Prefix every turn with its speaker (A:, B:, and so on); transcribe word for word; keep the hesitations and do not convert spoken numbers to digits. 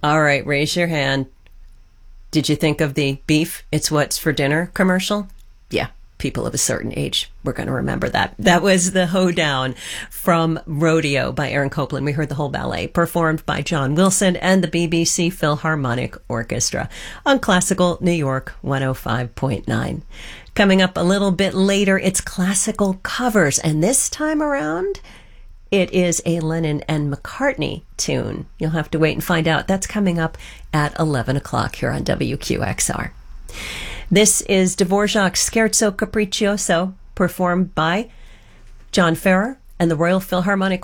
A: All right, raise your hand. Did you think of the beef, it's what's for dinner commercial? Yeah, people of a certain age, we're going to remember that. That was the Hoedown from Rodeo by Aaron Copland. We heard the whole ballet performed by John Wilson and the B B C Philharmonic Orchestra on Classical New York one oh five point nine. Coming up a little bit later, it's classical covers, and this time around, it is a Lennon and McCartney tune. You'll have to wait and find out. That's coming up at eleven o'clock here on W Q X R. This is Dvorak's Scherzo Capriccioso, performed by John Ferrer and the Royal Philharmonic